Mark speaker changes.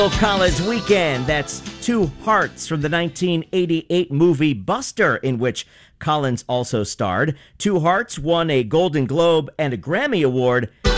Speaker 1: College Weekend. That's Two Hearts from the 1988 movie Buster, in which Collins also starred. Two Hearts won a Golden Globe and a Grammy Award